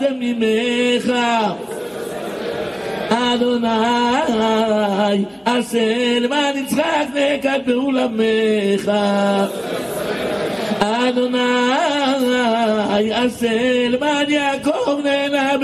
ברחתם ממך אדוני עשה למען יצחק נקד בעולמך אדוני עשה למען יעקב נהנה